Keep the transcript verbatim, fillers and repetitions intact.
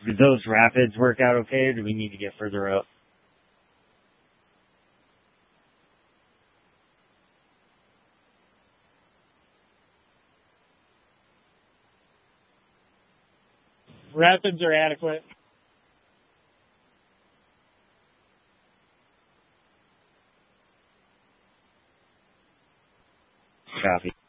Did those rapids work out okay, or do we need to get further up? Rapids are adequate. Copy.